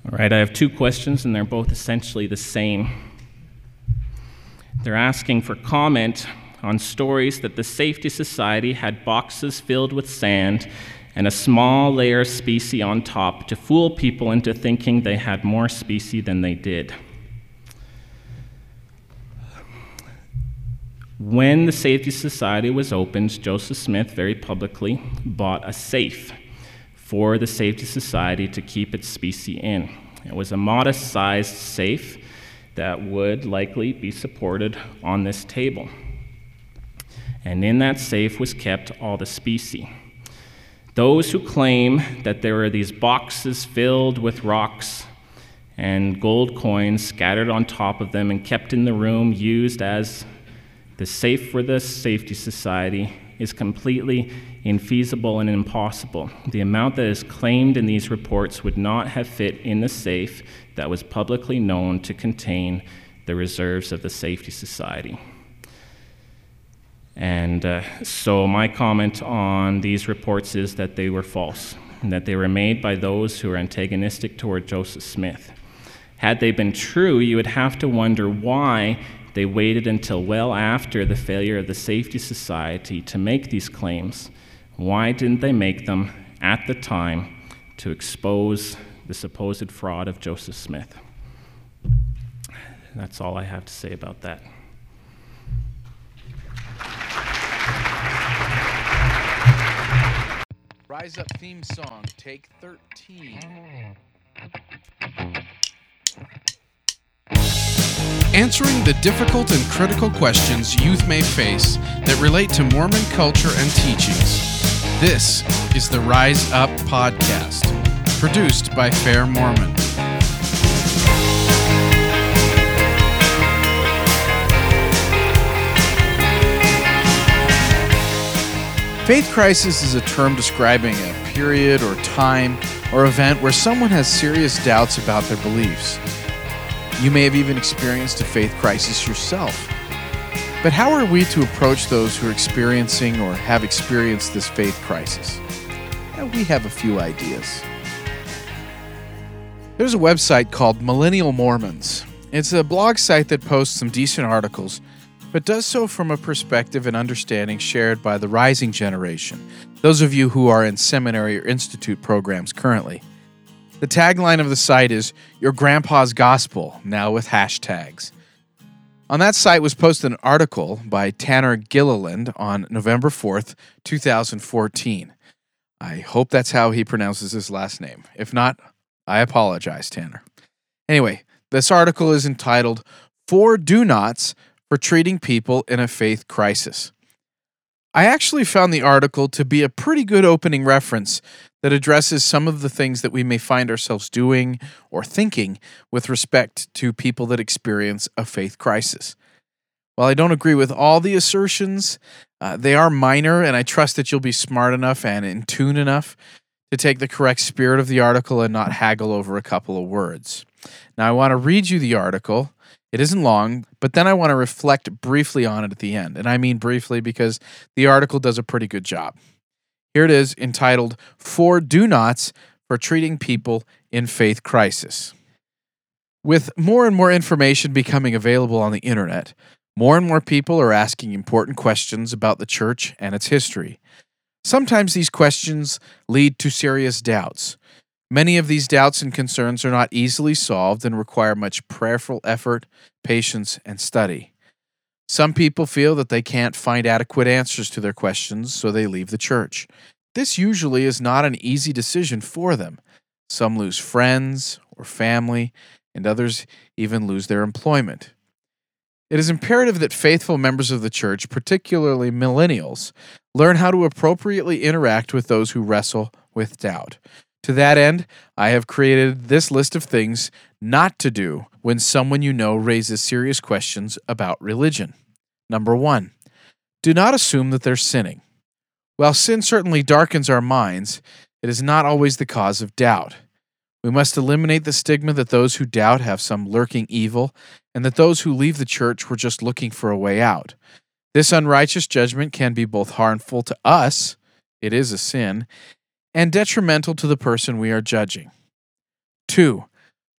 All right, I have two questions, and they're both essentially the same. They're asking for comment on stories that the Safety Society had boxes filled with sand and a small layer of species on top to fool people into thinking they had more species than they did. When the Safety Society was opened, Joseph Smith very publicly bought a safe for the Safety Society to keep its species in. It was a modest-sized safe that would likely be supported on this table. And in that safe was kept all the species. Those who claim that there were these boxes filled with rocks and gold coins scattered on top of them and kept in the room used as the safe for the Safety Society is completely infeasible and impossible. The amount that is claimed in these reports would not have fit in the safe that was publicly known to contain the reserves of the Safety Society. And so my comment on these reports is that they were false, and that they were made by those who are antagonistic toward Joseph Smith. Had they been true, you would have to wonder why they waited until well after the failure of the Safety Society to make these claims. Why didn't they make them at the time to expose the supposed fraud of Joseph Smith? That's all I have to say about that. Rise Up theme song, take 13. Answering the difficult and critical questions youth may face that relate to Mormon culture and teachings. This is the Rise Up Podcast, produced by Fair Mormon. Faith crisis is a term describing a period or time or event where someone has serious doubts about their beliefs. You may have even experienced a faith crisis yourself. But how are we to approach those who are experiencing or have experienced this faith crisis? We have a few ideas. There's a website called Millennial Mormons. It's a blog site that posts some decent articles, but does so from a perspective and understanding shared by the rising generation, those of you who are in seminary or institute programs currently. The tagline of the site is, "Your Grandpa's Gospel," now with hashtags. On that site was posted an article by Tanner Gilliland on November 4th, 2014. I hope that's how he pronounces his last name. If not, I apologize, Tanner. Anyway, this article is entitled, "4 Do-Nots for Treating People in a Faith Crisis." I actually found the article to be a pretty good opening reference that addresses some of the things that we may find ourselves doing or thinking with respect to people that experience a faith crisis. While I don't agree with all the assertions, they are minor, and I trust that you'll be smart enough and in tune enough to take the correct spirit of the article and not haggle over a couple of words. Now, I want to read you the article. It isn't long, but then I want to reflect briefly on it at the end. And I mean briefly because the article does a pretty good job. Here it is, entitled 4 Do-Nots for Treating People in Faith Crisis. With more and more information becoming available on the internet, more and more people are asking important questions about the church and its history. Sometimes these questions lead to serious doubts. Many of these doubts and concerns are not easily solved and require much prayerful effort, patience, and study. Some people feel that they can't find adequate answers to their questions, so they leave the church. This usually is not an easy decision for them. Some lose friends or family, and others even lose their employment. It is imperative that faithful members of the church, particularly millennials, learn how to appropriately interact with those who wrestle with doubt. To that end, I have created this list of things not to do when someone you know raises serious questions about religion. Number 1, do not assume that they're sinning. While sin certainly darkens our minds, it is not always the cause of doubt. We must eliminate the stigma that those who doubt have some lurking evil and that those who leave the church were just looking for a way out. This unrighteous judgment can be both harmful to us, it is a sin, and detrimental to the person we are judging. 2,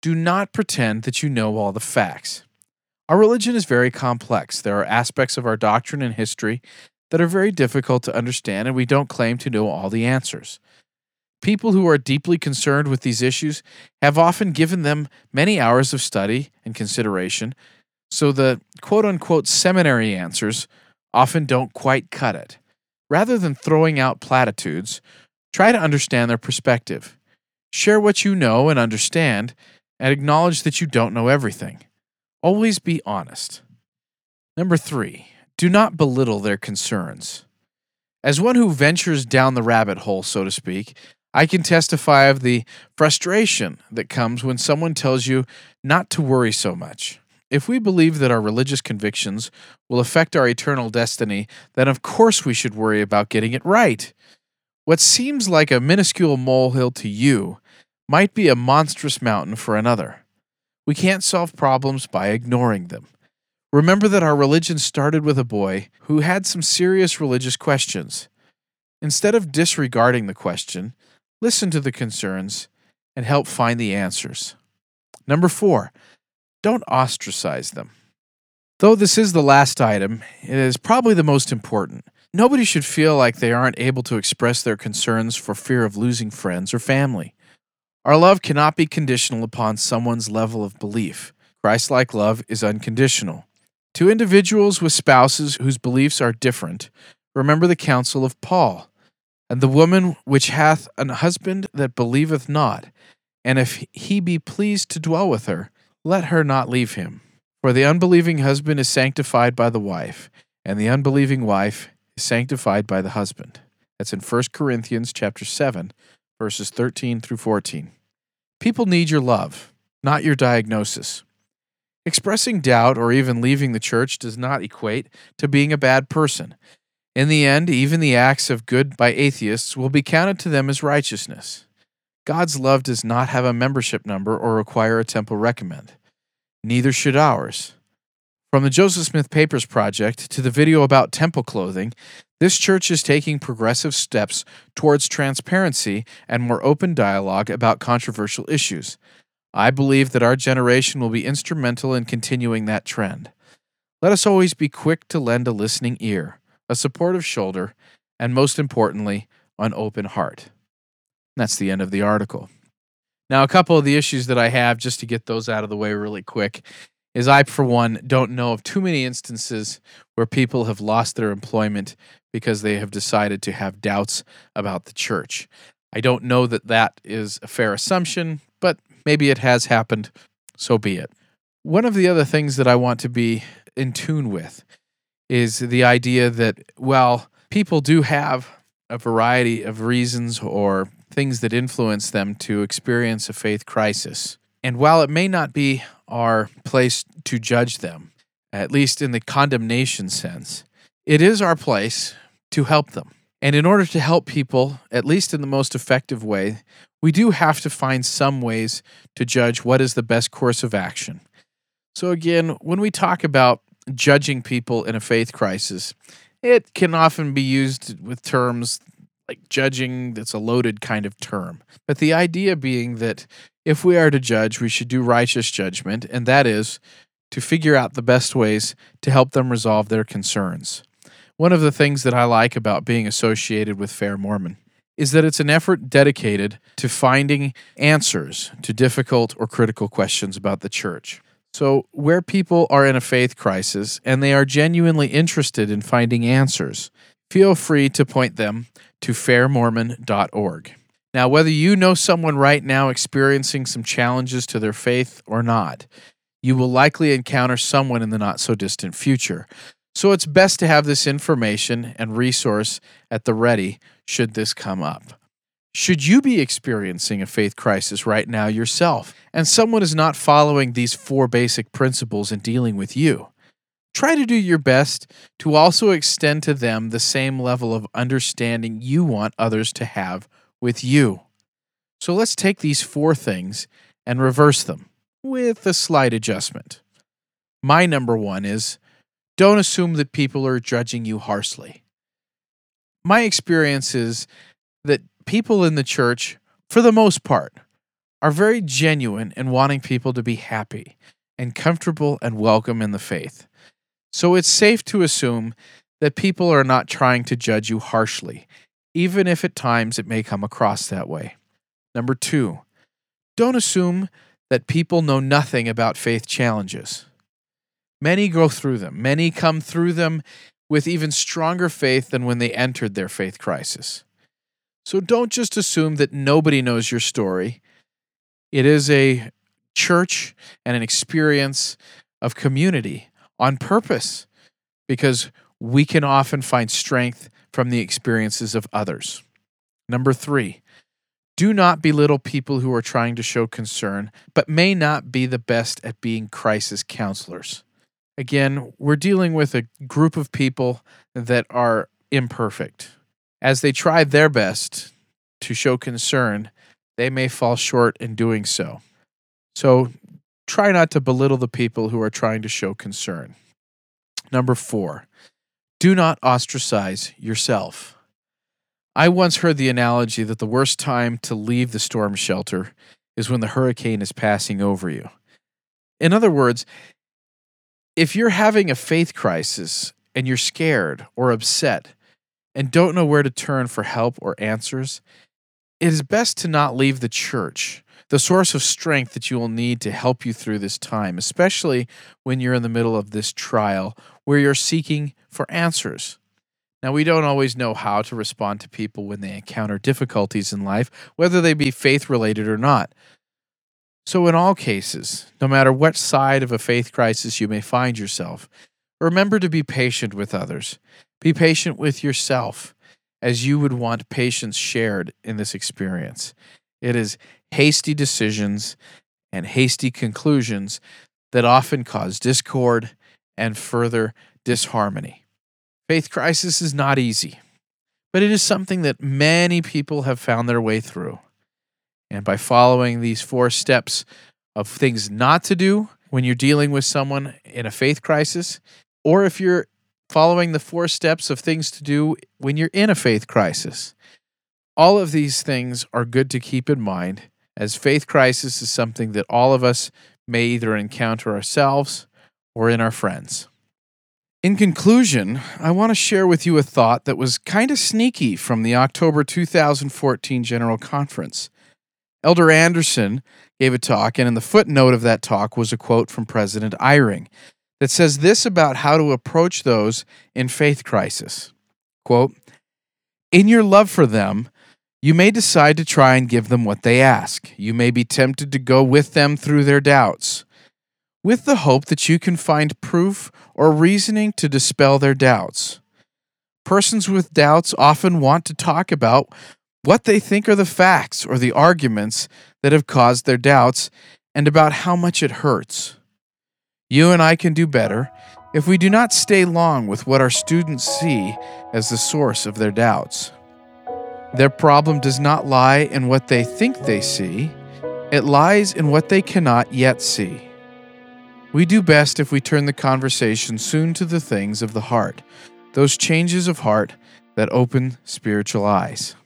Do not pretend that you know all the facts. Our religion is very complex. There are aspects of our doctrine and history that are very difficult to understand, and we don't claim to know all the answers. People who are deeply concerned with these issues have often given them many hours of study and consideration, so the quote-unquote seminary answers often don't quite cut it. Rather than throwing out platitudes, try to understand their perspective. Share what you know and understand, and acknowledge that you don't know everything. Always be honest. Number 3, do not belittle their concerns. As one who ventures down the rabbit hole, so to speak, I can testify of the frustration that comes when someone tells you not to worry so much. If we believe that our religious convictions will affect our eternal destiny, then of course we should worry about getting it right. What seems like a minuscule molehill to you might be a monstrous mountain for another. We can't solve problems by ignoring them. Remember that our religion started with a boy who had some serious religious questions. Instead of disregarding the question, listen to the concerns and help find the answers. Number 4, don't ostracize them. Though this is the last item, it is probably the most important. Nobody should feel like they aren't able to express their concerns for fear of losing friends or family. Our love cannot be conditional upon someone's level of belief. Christ-like love is unconditional. To individuals with spouses whose beliefs are different, remember the counsel of Paul. And the woman which hath an husband that believeth not, and if he be pleased to dwell with her, let her not leave him. For the unbelieving husband is sanctified by the wife, and the unbelieving wife is sanctified by the husband. That's in 1 Corinthians chapter 7, verses 13 through 14. People need your love, not your diagnosis. Expressing doubt or even leaving the church does not equate to being a bad person. In the end, even the acts of good by atheists will be counted to them as righteousness. God's love does not have a membership number or require a temple recommend. Neither should ours. From the Joseph Smith Papers Project to the video about temple clothing, this church is taking progressive steps towards transparency and more open dialogue about controversial issues. I believe that our generation will be instrumental in continuing that trend. Let us always be quick to lend a listening ear, a supportive shoulder, and most importantly, an open heart. That's the end of the article. Now, a couple of the issues that I have, just to get those out of the way really quick, is I, for one, don't know of too many instances where people have lost their employment because they have decided to have doubts about the church. I don't know that that is a fair assumption, but maybe it has happened, so be it. One of the other things that I want to be in tune with is the idea that, well, people do have a variety of reasons or things that influence them to experience a faith crisis. And while it may not be our place to judge them, at least in the condemnation sense, it is our place to help them. And in order to help people, at least in the most effective way, we do have to find some ways to judge what is the best course of action. So again, when we talk about judging people in a faith crisis, it can often be used with terms like judging that's a loaded kind of term. But the idea being that if we are to judge, we should do righteous judgment, and that is to figure out the best ways to help them resolve their concerns. One of the things that I like about being associated with Fair Mormon is that it's an effort dedicated to finding answers to difficult or critical questions about the church. So where people are in a faith crisis and they are genuinely interested in finding answers, feel free to point them to fairmormon.org. Now, whether you know someone right now experiencing some challenges to their faith or not, you will likely encounter someone in the not-so-distant future. So it's best to have this information and resource at the ready should this come up. Should you be experiencing a faith crisis right now yourself, and someone is not following these 4 basic principles in dealing with you, try to do your best to also extend to them the same level of understanding you want others to have with you. So let's take these 4 things and reverse them with a slight adjustment. My number 1 is, don't assume that people are judging you harshly. My experience is that people in the church, for the most part, are very genuine in wanting people to be happy and comfortable and welcome in the faith. So it's safe to assume that people are not trying to judge you harshly, even if at times it may come across that way. Number 2, don't assume that people know nothing about faith challenges. Many go through them. Many come through them with even stronger faith than when they entered their faith crisis. So don't just assume that nobody knows your story. It is a church and an experience of community on purpose, because we can often find strength from the experiences of others. Number 3, do not belittle people who are trying to show concern, but may not be the best at being crisis counselors. Again, we're dealing with a group of people that are imperfect. As they try their best to show concern, they may fall short in doing so. So try not to belittle the people who are trying to show concern. Number 4, do not ostracize yourself. I once heard the analogy that the worst time to leave the storm shelter is when the hurricane is passing over you. In other words, if you're having a faith crisis and you're scared or upset and don't know where to turn for help or answers, it is best to not leave the church, the source of strength that you will need to help you through this time, especially when you're in the middle of this trial where you're seeking for answers. Now, we don't always know how to respond to people when they encounter difficulties in life, whether they be faith-related or not. So in all cases, no matter what side of a faith crisis you may find yourself, remember to be patient with others. Be patient with yourself, as you would want patience shared in this experience. It is hasty decisions and hasty conclusions that often cause discord and further disharmony. Faith crisis is not easy, but it is something that many people have found their way through. And by following these 4 steps of things not to do when you're dealing with someone in a faith crisis, or if you're following the 4 steps of things to do when you're in a faith crisis, all of these things are good to keep in mind, as faith crisis is something that all of us may either encounter ourselves or in our friends. In conclusion, I want to share with you a thought that was kind of sneaky from the October 2014 General Conference. Elder Anderson gave a talk, and in the footnote of that talk was a quote from President Eyring that says this about how to approach those in faith crisis. Quote, "In your love for them, you may decide to try and give them what they ask. You may be tempted to go with them through their doubts, with the hope that you can find proof or reasoning to dispel their doubts. Persons with doubts often want to talk about what they think are the facts or the arguments that have caused their doubts and about how much it hurts. You and I can do better if we do not stay long with what our students see as the source of their doubts. Their problem does not lie in what they think they see. It lies in what they cannot yet see. We do best if we turn the conversation soon to the things of the heart, those changes of heart that open spiritual eyes."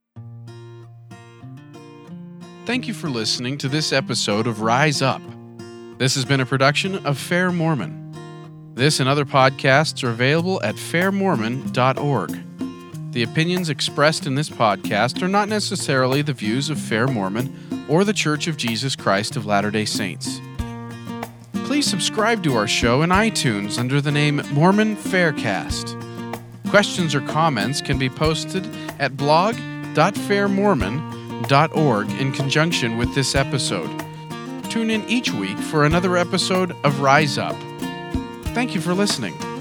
Thank you for listening to this episode of Rise Up. This has been a production of Fair Mormon. This and other podcasts are available at fairmormon.org. The opinions expressed in this podcast are not necessarily the views of Fair Mormon or the Church of Jesus Christ of Latter-day Saints. Please subscribe to our show in iTunes under the name Mormon Faircast. Questions or comments can be posted at blog.fairmormon.org in conjunction with this episode. Tune in each week for another episode of Rise Up. Thank you for listening.